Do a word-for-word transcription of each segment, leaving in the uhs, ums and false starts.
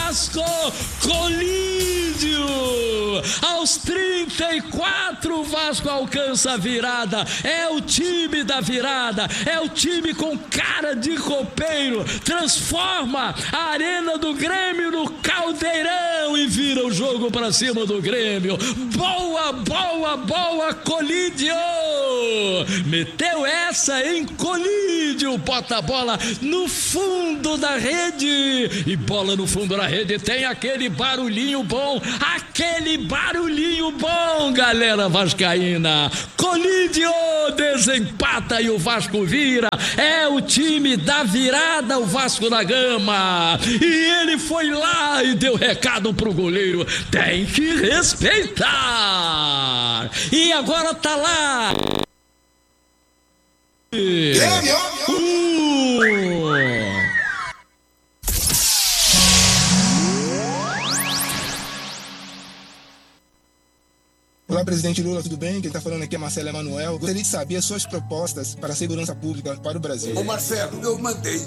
Vasco colídio. Aos trinta e quatro, o Vasco alcança a virada. É o time da virada, é o time com cara de copeiro. Transforma a Arena do Grêmio no Caldeirão e vira o jogo para cima do Grêmio. Boa, boa, boa, colídio. Meteu essa em colídio. Bota a bola no fundo da rede. E bola no fundo da rede tem aquele barulhinho bom. Aquele barulhinho bom, galera vascaína. Colídio desempata e o Vasco vira. É o time da virada, o Vasco da Gama. E ele foi lá e deu recado pro goleiro. Tem que respeitar. E agora tá lá. Uh! Olá, presidente Lula, tudo bem? Quem está falando aqui é Marcelo Emanuel. Gostaria de saber as suas propostas para a segurança pública para o Brasil. Ô Marcelo, eu mandei.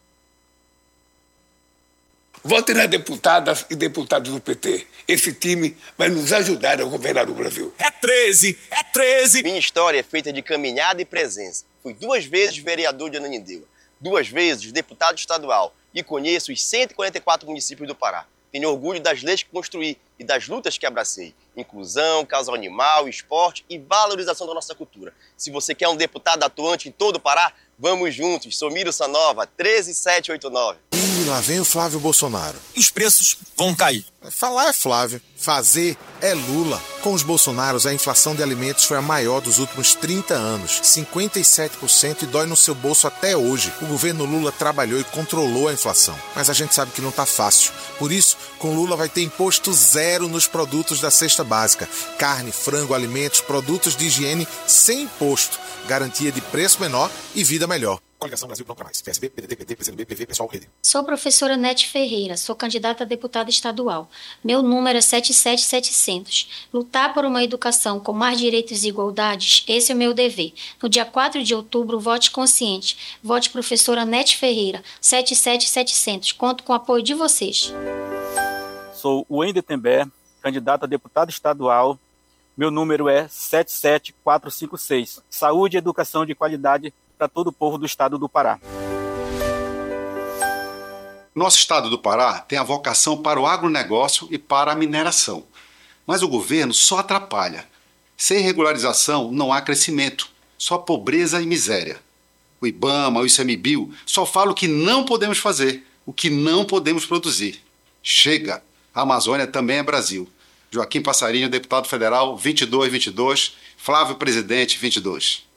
Vote nas deputadas e deputados do P T. Esse time vai nos ajudar a governar o Brasil. É treze, é treze. Minha história é feita de caminhada e presença. Fui duas vezes vereador de Ananindeua, duas vezes deputado estadual e conheço os cento e quarenta e quatro municípios do Pará. Tenho orgulho das leis que construí e das lutas que abracei. Inclusão, causa animal, esporte e valorização da nossa cultura. Se você quer um deputado atuante em todo o Pará, vamos juntos. Sou Miro Sanova, treze sete oito nove. E lá vem o Flávio Bolsonaro. Os preços vão cair. Falar é Flávio, fazer é Lula. Com os Bolsonaros, a inflação de alimentos foi a maior dos últimos trinta anos, cinquenta e sete por cento, e dói no seu bolso até hoje. O governo Lula trabalhou e controlou a inflação, mas a gente sabe que não tá fácil. Por isso, com Lula vai ter imposto zero nos produtos da cesta básica. Carne, frango, alimentos, produtos de higiene sem imposto. Garantia de preço menor e vida melhor. Coligação Brasil Pronto Pra Mais. P S B, P D T, P T, P C do B, P V, Pessoal, Rede. Sou professora Nete Ferreira, sou candidata a deputada estadual. Meu número é sete sete sete zero zero. Lutar por uma educação com mais direitos e igualdades, esse é o meu dever. No dia quatro de outubro, vote consciente. Vote professora Nete Ferreira, sete sete sete zero zero. Conto com o apoio de vocês. Sou Wender Tembé, candidato a deputado estadual. Meu número é sete sete quatro cinco seis. Saúde e educação de qualidade para todo o povo do estado do Pará. Nosso estado do Pará tem a vocação para o agronegócio e para a mineração. Mas o governo só atrapalha. Sem regularização não há crescimento, só pobreza e miséria. O IBAMA, o ICMBio só falam o que não podemos fazer, o que não podemos produzir. Chega! A Amazônia também é Brasil. Joaquim Passarinho, deputado federal, vinte e dois vinte e dois, Flávio Presidente, vinte e dois.